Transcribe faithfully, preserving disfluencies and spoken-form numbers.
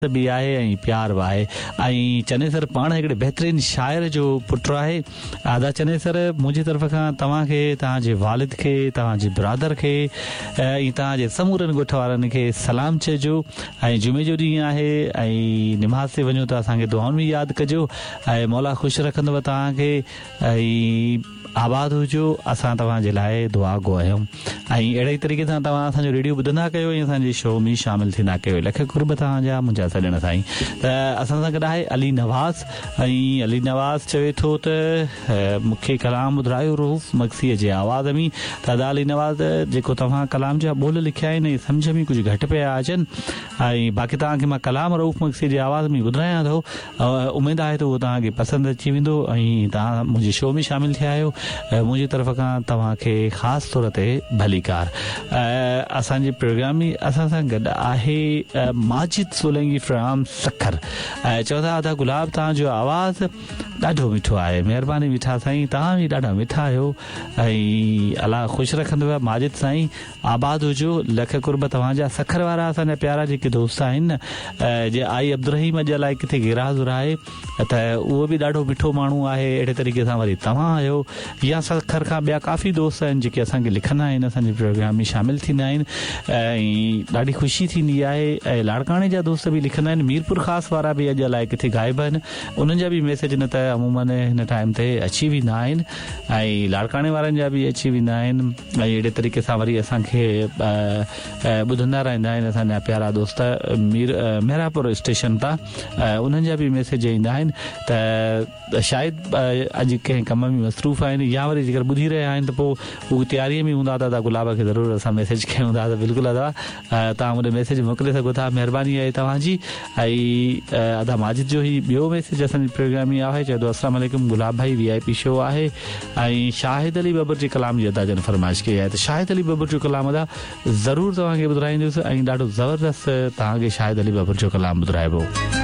भी आहे ऐं प्यार बि आहे। ऐं चनेसर पाण हिकिड़े बहितरीन शाइर जो पुटु आहे। आदा चनेसर, मुंहिंजी तरफ़ खां तव्हांखे, तव्हांजे वालिद खे, तव्हांजे ब्रादर खे ऐं तव्हांजे समूरनि ॻोठ वारनि खे सलाम चइजो। ऐं जुमे जो ॾींहुं आहे ऐं निमाज़ ते वञो त असांखे दुआउनि में यादि कजो ऐं मौला ख़ुशि रखंदव तव्हांखे ऐं आबाद हुजो। असां तव्हांजे लाइ दुआ गो आहियूं ऐं अहिड़े तरीक़े सां तव्हां असांजो रेडियो ॿुधंदा कयो ऐं असांजे शो में शामिलु थींदा कयो। लख कुर्ब तव्हांजा, मुंहिंजा सॼण साईं। त असां सां गॾु आहे अली नवाज़ ऐं अली नवाज़ चवे थो त मूंखे कलाम ॿुधायो रूफ़ मक्सीअ जे आवाज़ में। त दादा अली नवाज़, जेको तव्हां कलाम जा ॿोल लिखिया आहिनि सम्झ में कुझु घटि पिया अचनि ऐं बाक़ी तव्हांखे मां कलाम रूफ़ मक्सीअ जे आवाज़ में ॿुधायां थो। उमेदु आहे त उहो तव्हांखे पसंदि अची वेंदो ऐं तव्हां मुंहिंजे शो में शामिलु थिया आहियो। मुंहिंजी तरफ़ खां तव्हांखे ख़ासि तौर ते भलीकार। असांजे प्रोग्राम में असां सां गॾु आहे माजिद सोलंगी फ्राम सखर। चवंदा आदा गुलाब, तव्हांजो आवाज़ ॾाढो मिठो आहे। महिरबानी मिठा साईं, तव्हां बि ॾाढा मिठा आहियो ऐं अलाह ख़ुशि रखंदव। माजिद साईं आबाद हुजो। लख कुर्ब तव्हांजा। सखर वारा असांजा प्यारा जेके दोस्त आहिनि न, जे आई अब्दुरहीम अॼु अलाए किथे गिराज़ुर आहे, त उहो बि ॾाढो मिठो माण्हू आहे। अहिड़े तरीक़े सां वरी तव्हां आहियो या सखर खां ॿिया काफ़ी दोस्त आहिनि जेके असांखे लिखंदा आहिनि, असांजे प्रोग्राम में शामिलु थींदा आहिनि ऐं ॾाढी ख़ुशी थींदी आहे। ऐं लाड़काणे जा दोस्त बि लिखंदा आहिनि। मीरपुर ख़ासि वारा बि अॼु अलाए किथे गाइब आहिनि, उन्हनि जा बि मैसेज न त अमूमन हिन टाइम ते अची वेंदा आहिनि ऐं लाड़काणे वारनि जा बि अची वेंदा आहिनि। ऐं अहिड़े तरीक़े सां वरी असांखे ॿुधंदा रहंदा आहिनि असांजा प्यारा दोस्त मीर मेहरापुर स्टेशन तां, उन्हनि जा बि मैसेज ईंदा आहिनि। त शायदि अॼु कंहिं कम में मसरूफ़ आहिनि या वरी जेकर ॿुधी रहिया आहिनि त पोइ उहे तयारीअ में हूंदा। दादा गुलाब खे ज़रूरु असां मैसेज कयूं था। त बिल्कुलु दादा तव्हां मुंहिंजो मैसेज मोकिले सघो था, महिरबानी आहे तव्हांजी। ऐं अदा माजिद जो ई ॿियो मैसेज असांजे प्रोग्राम में आहे, चए थो अस्सलाम वालेकुम गुलाब भाई, वी आई पी शो आहे ऐं शाहिद अली बबर जे कलाम जी अदा जन फरमाइश कई आहे। त शाहिद अली बबर जो कलाम अदा ज़रूरु तव्हांखे ॿुधाईंदुसि ऐं ॾाढो ज़बरदस्त तव्हांखे शाहिद अली बबर जो कलाम ॿुधाइबो।